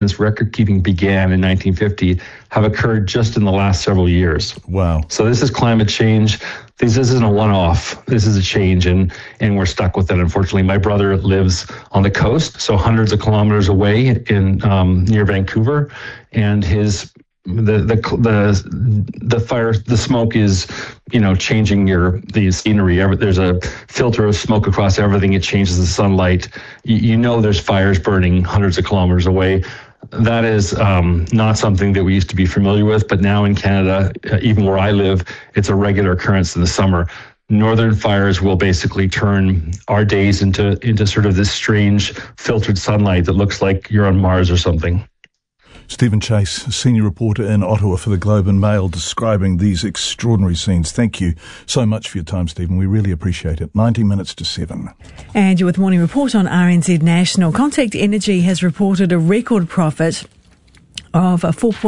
this record keeping began in 1950 have occurred just in the last several years. Wow. So this is climate change. This isn't a one-off. This is a change, and we're stuck with it, unfortunately. My brother lives on the coast, so hundreds of kilometers away in near Vancouver, and the fire, the smoke is, changing the scenery. There's a filter of smoke across everything. It changes the sunlight. There's fires burning hundreds of kilometers away. That is not something that we used to be familiar with, but now in Canada, even where I live, it's a regular occurrence in the summer. Northern fires will basically turn our days into sort of this strange filtered sunlight that looks like you're on Mars or something. Stephen Chase, senior reporter in Ottawa for the Globe and Mail, describing these extraordinary scenes. Thank you so much for your time, Stephen. We really appreciate it. 90 minutes to 7. And you're with Morning Report on RNZ National. Contact Energy has reported a record profit of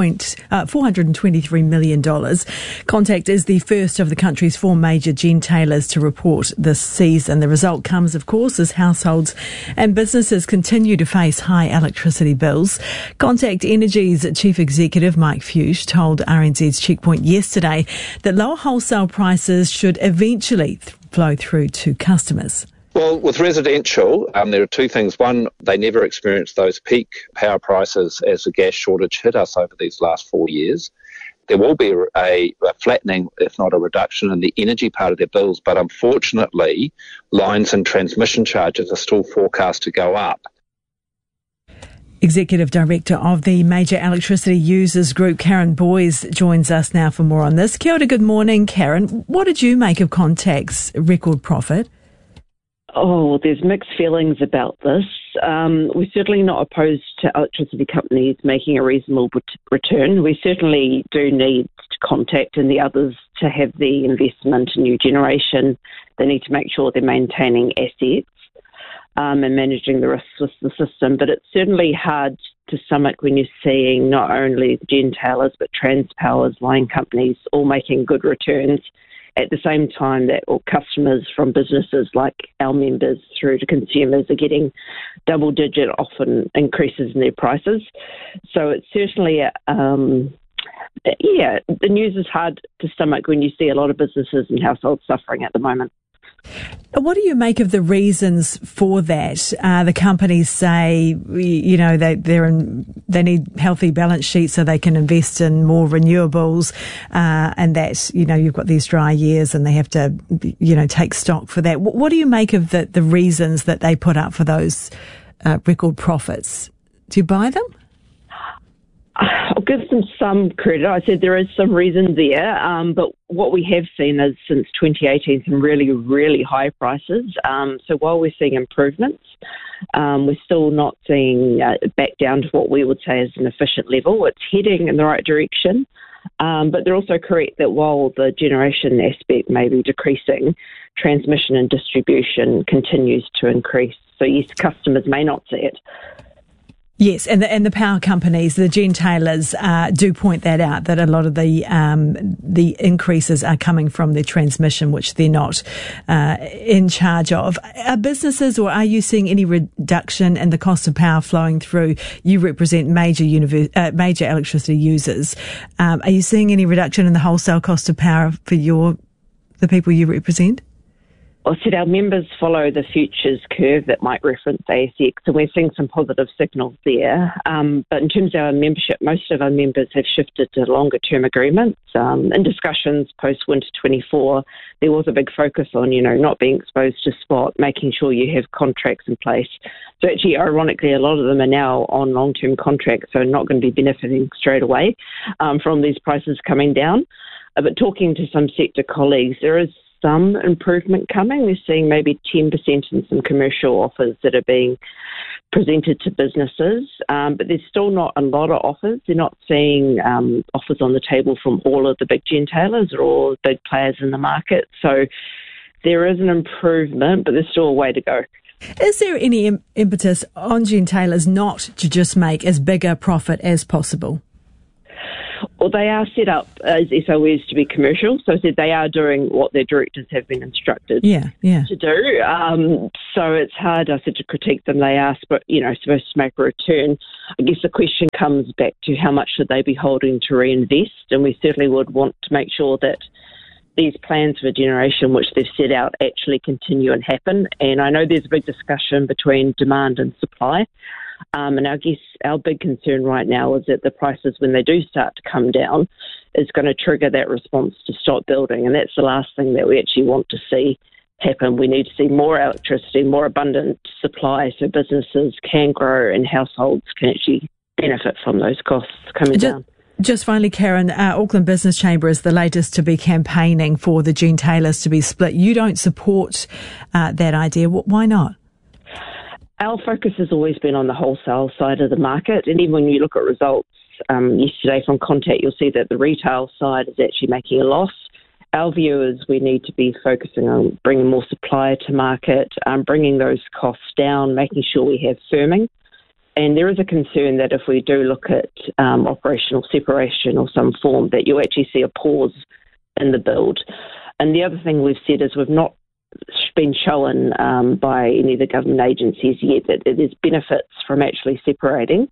$423 million. Contact is the first of the country's 4 major gentailers to report this season. The result comes, of course, as households and businesses continue to face high electricity bills. Contact Energy's chief executive, Mike Fuchs, told RNZ's Checkpoint yesterday that lower wholesale prices should eventually flow through to customers. Well, with residential, there are two things. One, they never experienced those peak power prices as the gas shortage hit us over these last 4 years. There will be a flattening, if not a reduction, in the energy part of their bills, but unfortunately, lines and transmission charges are still forecast to go up. Executive Director of the Major Electricity Users Group, Karen Boys, joins us now for more on this. Kia ora, good morning, Karen. What did you make of Contact's record profit? Oh, there's mixed feelings about this. We're certainly not opposed to electricity companies making a reasonable return. We certainly do need Contact and the others to have the investment in new generation. They need to make sure they're maintaining assets and managing the risks with the system. But it's certainly hard to stomach when you're seeing not only the gentailers but Transpowers, line companies all making good returns at the same time that all customers from businesses like our members through to consumers are getting double-digit, often increases in their prices. So it's certainly, the news is hard to stomach when you see a lot of businesses and households suffering at the moment. What do you make of the reasons for that? The companies say, they need healthy balance sheets so they can invest in more renewables, and that, you've got these dry years and they have to, take stock for that. What do you make of the reasons that they put up for those record profits? Do you buy them? I'll give them some credit. I said there is some reason there, but what we have seen is since 2018 some really, really high prices. So while we're seeing improvements, we're still not seeing back down to what we would say is an efficient level. It's heading in the right direction, but they're also correct that while the generation aspect may be decreasing, transmission and distribution continues to increase. So yes, customers may not see it. Yes, and the power companies, the gentailers, do point that out, that a lot of the increases are coming from their transmission, which they're not in charge of. Are businesses, or are you seeing any reduction in the cost of power flowing through? You represent major electricity users. Are you seeing any reduction in the wholesale cost of power for the people you represent? I said our members follow the futures curve that might reference ASX, and we're seeing some positive signals there. But in terms of our membership, most of our members have shifted to longer-term agreements. In discussions post-Winter 24, there was a big focus on, not being exposed to spot, making sure you have contracts in place. So actually, ironically, a lot of them are now on long-term contracts, so not going to be benefiting straight away from these prices coming down. But talking to some sector colleagues, there is some improvement coming. We're seeing maybe 10% in some commercial offers that are being presented to businesses, but there's still not a lot of offers. They're not seeing offers on the table from all of the big gentailers or all the big players in the market. So there is an improvement, but there's still a way to go. Is there any impetus on gentailers not to just make as big a profit as possible? Well, they are set up as SOEs to be commercial, so I said they are doing what their directors have been instructed to do. So it's hard, I said, to critique them. They are, supposed to make a return. I guess the question comes back to how much should they be holding to reinvest, and we certainly would want to make sure that these plans for generation, which they've set out, actually continue and happen. And I know there's a big discussion between demand and supply. And I guess our big concern right now is that the prices, when they do start to come down, is going to trigger that response to stop building. And that's the last thing that we actually want to see happen. We need to see more electricity, more abundant supply, so businesses can grow and households can actually benefit from those costs coming down. Just finally, Karen, Auckland Business Chamber is the latest to be campaigning for the Jean Taylors to be split. You don't support that idea. Why not? Our focus has always been on the wholesale side of the market, and even when you look at results yesterday from Contact, you'll see that the retail side is actually making a loss. Our view is we need to be focusing on bringing more supply to market, bringing those costs down, making sure we have firming. And there is a concern that if we do look at operational separation or some form, that you'll actually see a pause in the build. And the other thing we've said is we've not been shown by any of the government agencies yet that there's benefits from actually separating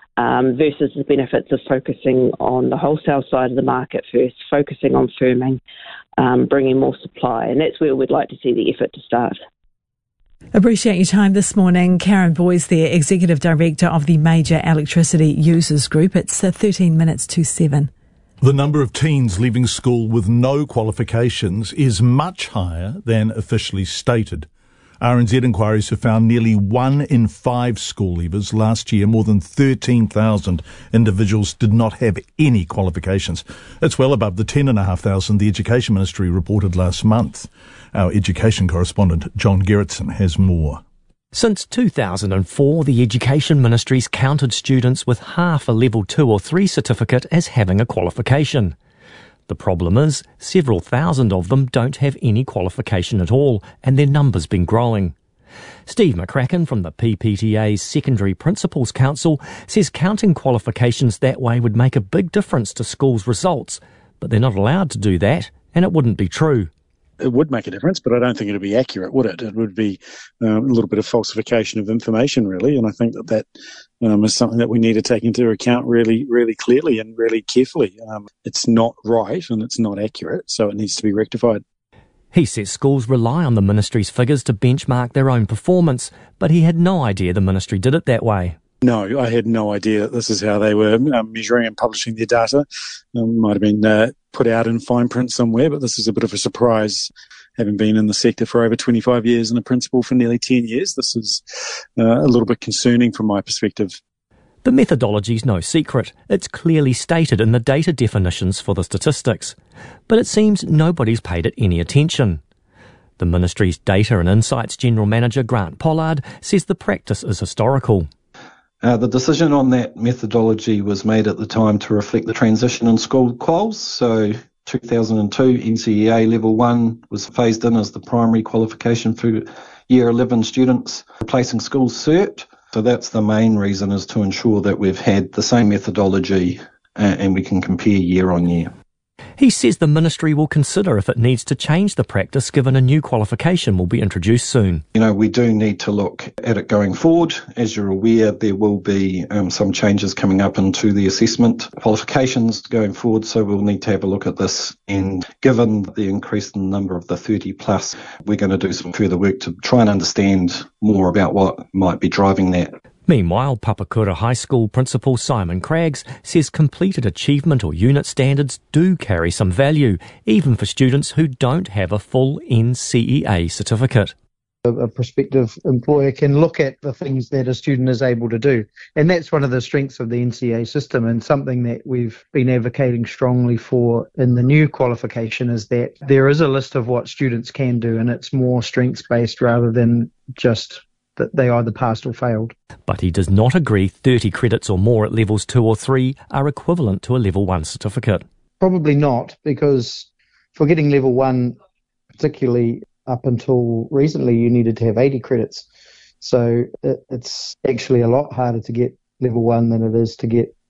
versus the benefits of focusing on the wholesale side of the market first, focusing on firming, bringing more supply. And that's where we'd like to see the effort to start. Appreciate your time this morning. Karen Boyes there, Executive Director of the Major Electricity Users Group. It's 13 minutes to 7. The number of teens leaving school with no qualifications is much higher than officially stated. RNZ inquiries have found nearly 1 in 5 school leavers. Last year, more than 13,000 individuals did not have any qualifications. That's well above the 10,500 the Education Ministry reported last month. Our education correspondent, John Gerritsen, has more. Since 2004, the Education Ministry's counted students with half a Level 2 or 3 certificate as having a qualification. The problem is, several thousand of them don't have any qualification at all, and their number's been growing. Steve McCracken from the PPTA's Secondary Principals Council says counting qualifications that way would make a big difference to schools' results, but they're not allowed to do that, and it wouldn't be true. It would make a difference, but I don't think it would be accurate, would it? It would be a little bit of falsification of information, really, and I think that is something that we need to take into account really, really clearly and really carefully. It's not right and it's not accurate, so it needs to be rectified. He says schools rely on the ministry's figures to benchmark their own performance, but he had no idea the ministry did it that way. No, I had no idea that this is how they were measuring and publishing their data. Might have been put out in fine print somewhere, but this is a bit of a surprise. Having been in the sector for over 25 years and a principal for nearly 10 years, this is a little bit concerning from my perspective. The methodology's no secret. It's clearly stated in the data definitions for the statistics. But it seems nobody's paid it any attention. The ministry's Data and Insights General Manager, Grant Pollard, says the practice is historical. The decision on that methodology was made at the time to reflect the transition in school quals. So 2002 NCEA Level 1 was phased in as the primary qualification for Year 11 students, replacing School Cert. So that's the main reason, is to ensure that we've had the same methodology and we can compare year on year. He says the ministry will consider if it needs to change the practice, given a new qualification will be introduced soon. We do need to look at it going forward. As you're aware, there will be some changes coming up into the assessment qualifications going forward, so we'll need to have a look at this. And given the increase in the number of the 30 plus, we're going to do some further work to try and understand more about what might be driving that. Meanwhile, Papakura High School Principal Simon Craggs says completed achievement or unit standards do carry some value, even for students who don't have a full NCEA certificate. A prospective employer can look at the things that a student is able to do. And that's one of the strengths of the NCEA system, and something that we've been advocating strongly for in the new qualification is that there is a list of what students can do, and it's more strengths-based rather than just that they either passed or failed. But he does not agree 30 credits or more at levels 2 or 3 are equivalent to a level 1 certificate. Probably not, because for getting level 1, particularly up until recently, you needed to have 80 credits. So it's actually a lot harder to get level 1 than it is to get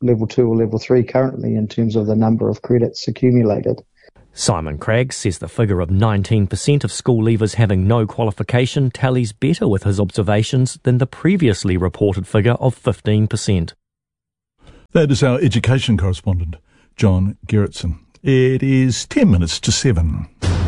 level 2 or level 3 currently in terms of the number of credits accumulated. Simon Craggs says the figure of 19% of school leavers having no qualification tallies better with his observations than the previously reported figure of 15%. That is our education correspondent, John Gerritsen. It is 10 minutes to 7.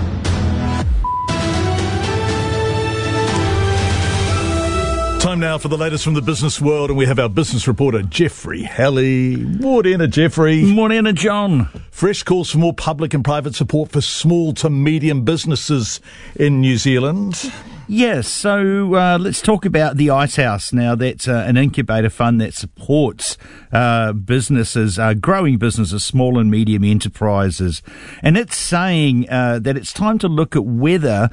Time now for the latest from the business world, and we have our business reporter, Jeffrey Halley. Morena, Jeffrey. Morena, John. Fresh calls for more public and private support for small to medium businesses in New Zealand. Yes, so let's talk about the Icehouse now. That's an incubator fund that supports businesses, growing businesses, small and medium enterprises. And it's saying that it's time to look at whether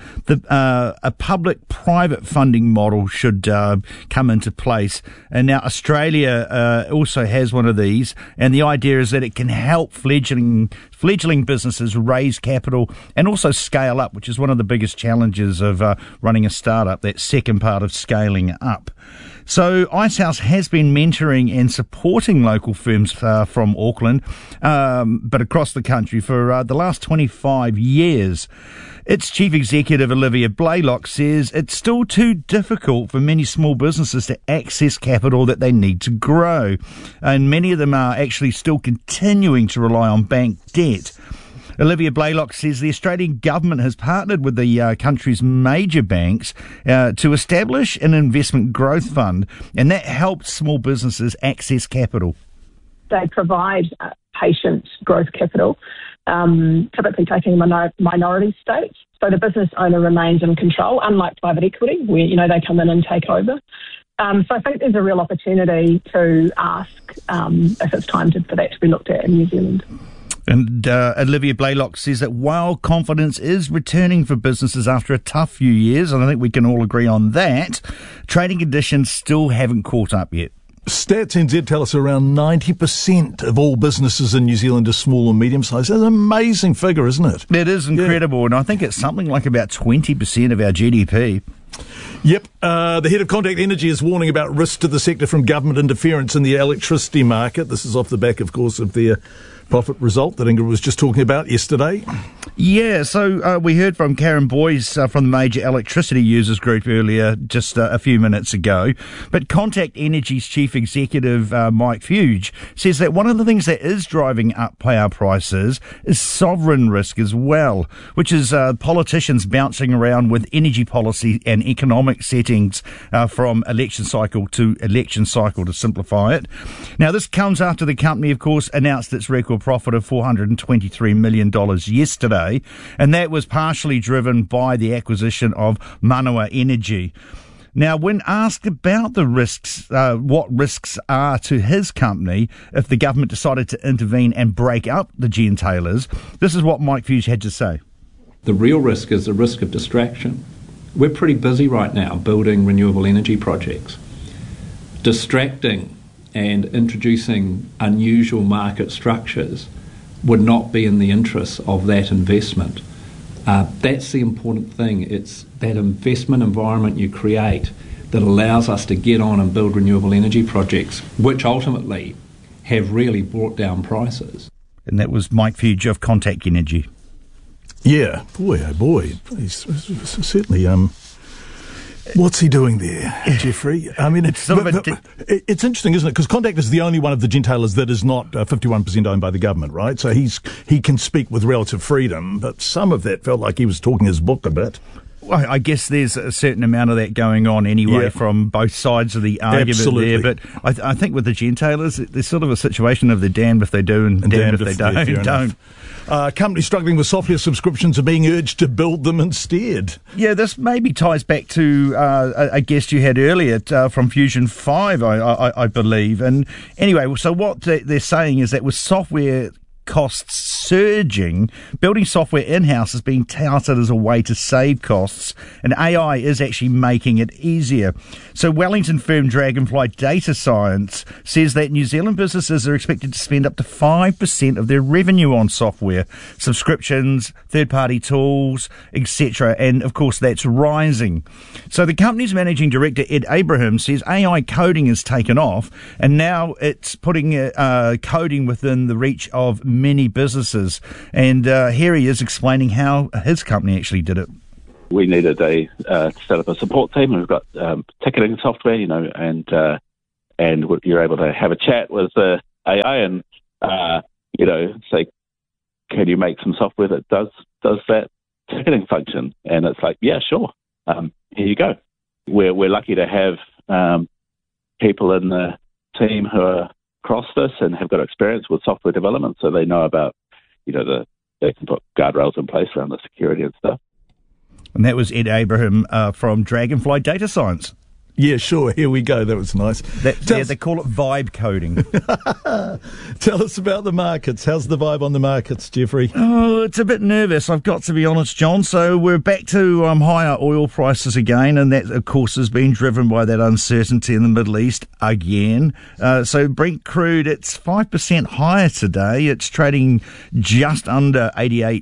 a public-private funding model should come into place. And now Australia also has one of these, and the idea is that it can help fledgling businesses raise capital and also scale up, which is one of the biggest challenges of running a startup, that second part of scaling up. So Icehouse has been mentoring and supporting local firms from Auckland, but across the country for the last 25 years. Its chief executive, Olivia Blaylock, says it's still too difficult for many small businesses to access capital that they need to grow, and many of them are actually still continuing to rely on bank debt. Olivia Blaylock says the Australian government has partnered with the country's major banks to establish an investment growth fund, and that helps small businesses access capital. They provide patient growth capital, typically taking a minority stake. So the business owner remains in control, unlike private equity, where they come in and take over. So I think there's a real opportunity to ask if it's time for that to be looked at in New Zealand. And Olivia Blaylock says that while confidence is returning for businesses after a tough few years, and I think we can all agree on that, trading conditions still haven't caught up yet. Stats NZ tell us around 90% of all businesses in New Zealand are small and medium-sized. That's an amazing figure, isn't it? It is incredible, and I think it's something like about 20% of our GDP. Yep. The head of Contact Energy is warning about risks to the sector from government interference in the electricity market. This is off the back, of course, of their profit result that Ingrid was just talking about yesterday. Yeah, so we heard from Karen Boyes from the Major Electricity Users Group earlier, just a few minutes ago. But Contact Energy's chief executive, Mike Fuge, says that one of the things that is driving up power prices is sovereign risk as well, which is politicians bouncing around with energy policy and economic settings from election cycle to election cycle, to simplify it. Now, this comes after the company, of course, announced its record profit of $423 million yesterday, and that was partially driven by the acquisition of Manawa Energy. Now, when asked about the risks, what risks are to his company if the government decided to intervene and break up the gentailers, this is what Mike Fuge had to say. The real risk is the risk of distraction. We're pretty busy right now building renewable energy projects. Distracting and introducing unusual market structures would not be in the interests of that investment. That's the important thing. It's that investment environment you create that allows us to get on and build renewable energy projects, which ultimately have really brought down prices. And that was Mike Fuge of Contact Energy. Yeah, boy, oh boy. He's certainly... What's he doing there, Jeffrey? I mean, it's interesting, isn't it? Because Contact is the only one of the gentailers that is not 51% owned by the government, right? So he can speak with relative freedom, but some of that felt like he was talking his book a bit. Well, I guess there's a certain amount of that going on anyway from both sides of the argument. Absolutely. There. But I think with the gentailers, there's sort of a situation of they're damned if they do and damned if they don't. Companies struggling with software subscriptions are being urged to build them instead. Yeah, this maybe ties back to a guest you had earlier from Fusion 5, I believe. And anyway, so what they're saying is that with software costs surging, building software in-house is being touted as a way to save costs, and AI is actually making it easier. So Wellington firm Dragonfly Data Science says that New Zealand businesses are expected to spend up to 5% of their revenue on software, subscriptions, third-party tools, etc. And, of course, that's rising. So the company's managing director, Ed Abraham, says AI coding has taken off, and now it's putting coding within the reach of many businesses. And here he is explaining how his company actually did it. We needed to set up a support team. We've got ticketing software, and you're able to have a chat with the AI and, say, can you make some software that does that ticketing function? And it's like, yeah, sure. Here you go. We're lucky to have people in the team who are across this and have got experience with software development, so they know about, they can put guardrails in place around the security and stuff. And that was Ed Abraham from Dragonfly Data Science. Yeah, sure. Here we go. That was nice. They call it vibe coding. Tell us about the markets. How's the vibe on the markets, Jeffrey? Oh, it's a bit nervous, I've got to be honest, John. So we're back to higher oil prices again, and that, of course, has been driven by that uncertainty in the Middle East again. So Brent crude, it's 5% higher today. It's trading just under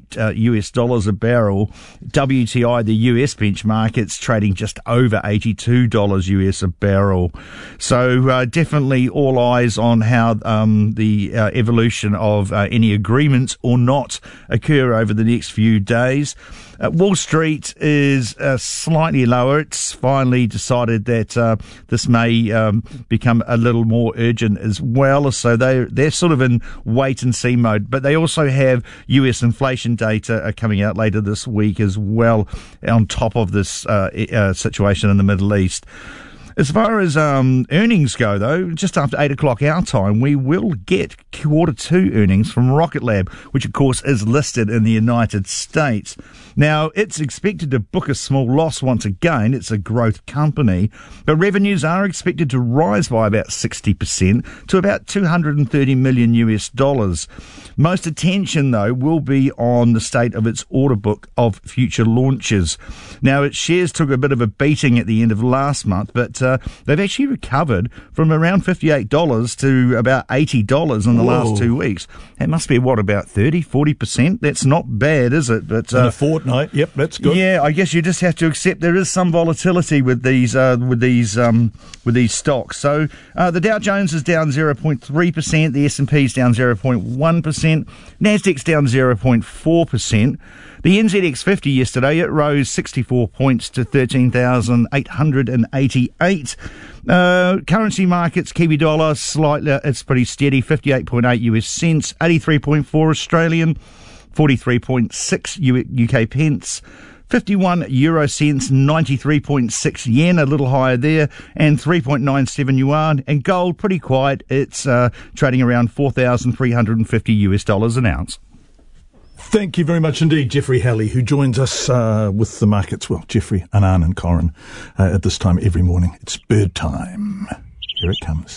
$88 a barrel. WTI, the US benchmark, it's trading just over $82 US a barrel. So definitely all eyes on how the evolution of any agreements or not occur over the next few days. Wall Street is slightly lower. It's finally decided that this may become a little more urgent as well. So they're sort of in wait and see mode. But they also have US inflation data coming out later this week as well, on top of this situation in the Middle East. As far as earnings go, though, just after 8 o'clock our time, we will get Q2 earnings from Rocket Lab, which, of course, is listed in the United States. Now, it's expected to book a small loss once again. It's a growth company, but revenues are expected to rise by about 60% to about $230 million US. Most attention, though, will be on the state of its order book of future launches. Now, its shares took a bit of a beating at the end of last month, but they've actually recovered from around $58 to about $80 in the last 2 weeks. That must be, about 30-40%? That's not bad, is it? But in a fortnight, yep, that's good. Yeah, I guess you just have to accept there is some volatility with these stocks. So the Dow Jones is down 0.3%, the S&P is down 0.1%, Nasdaq's down 0.4%. The NZX 50 yesterday, it rose 64 points to 13,888. Currency markets, Kiwi dollar, slightly, it's pretty steady, 58.8 US cents, 83.4 Australian, 43.6 UK pence, 51 euro cents, 93.6 yen, a little higher there, and 3.97 yuan. And gold, pretty quiet. It's trading around $4,350 US an ounce. Thank you very much indeed, Jeffrey Halley, who joins us with the markets. Well, Jeffrey, Anand and Corin at this time every morning. It's bird time. Here it comes.